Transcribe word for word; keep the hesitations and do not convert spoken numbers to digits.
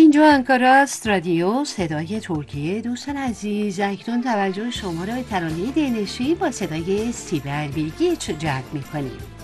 اینجا انکاراست رادیو صدای ترکیه. دوستان عزیز، اکنون توجه شما را به ترانه دلنشینی با صدای سیب البیگی جلب می‌کنیم.